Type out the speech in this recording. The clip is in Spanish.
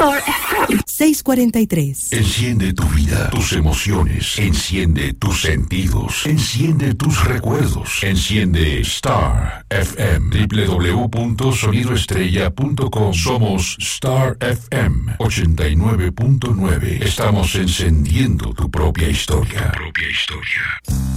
Star FM 643. Enciende tu vida, tus emociones, enciende tus sentidos, enciende tus recuerdos, enciende Star FM, www.sonidoestrella.com. Somos Star FM 89.9. Estamos encendiendo tu propia historia.